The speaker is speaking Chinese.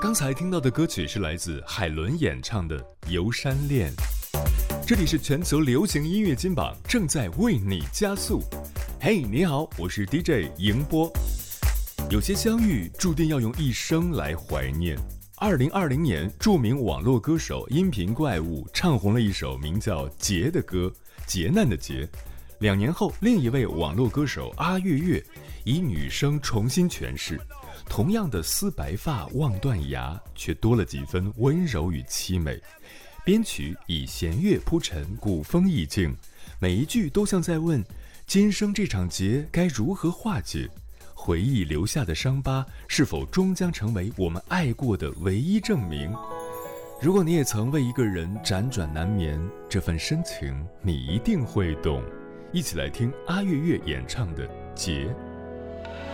刚才听到的歌曲是来自海伦演唱的《游山恋》。这里是全球流行音乐金榜，正在为你加速。嘿，你好，我是 DJ 迎波。有些相遇注定要用一生来怀念。2020年，著名网络歌手音频怪物唱红了一首名叫《劫》的歌，劫难的劫。2年后，另一位网络歌手阿月月以女声重新诠释，同样的丝白发望断崖，却多了几分温柔与凄美。编曲以弦乐铺陈古风意境，每一句都像在问：今生这场劫该如何化解？回忆留下的伤疤，是否终将成为我们爱过的唯一证明？如果你也曾为一个人辗转难眠，这份深情你一定会懂。一起来听阿月月演唱的《劫》。